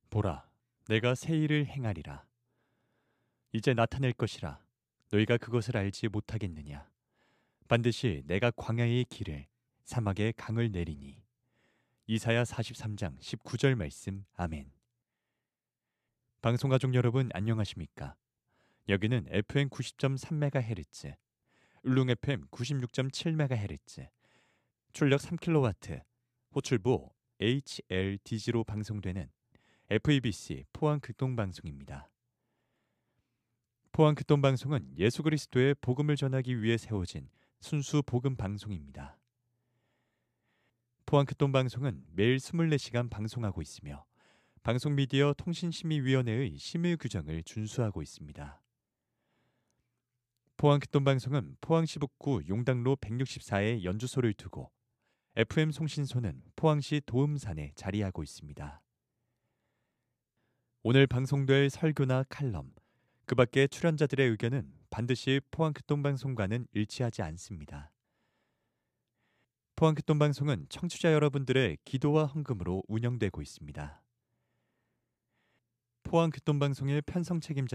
보라, 내가 새 일을 행하리라. 이제 나타낼 것이라. 너희가 그것을 알지 못하겠느냐. 반드시 내가 광야의 길을 사막의 강을 내리니. 이사야 43장 19절 말씀. 아멘. 방송가족 여러분 안녕하십니까? 여기는 FM 90.3MHz, 울릉 FM 96.7MHz, 출력 3kW, 호출부 HLDG로 방송되는 FEBC 포항극동방송입니다. 포항극동방송은 예수 그리스도의 복음을 전하기 위해 세워진 순수 복음 방송입니다. 포항극동방송은 매일 24시간 방송하고 있으며 방송미디어 통신심의위원회의 심의 규정을 준수하고 있습니다. 포항극동방송은 포항시 북구 용당로 164에 연주소를 두고 FM 송신소는 포항시 도음산에 자리하고 있습니다. 오늘 방송될 설교나 칼럼, 그 밖의 출연자들의 의견은 반드시 포항극동방송과는 일치하지 않습니다. 포항극동방송은 청취자 여러분들의 기도와 헌금으로 운영되고 있습니다. 포항극동방송의 편성 책임자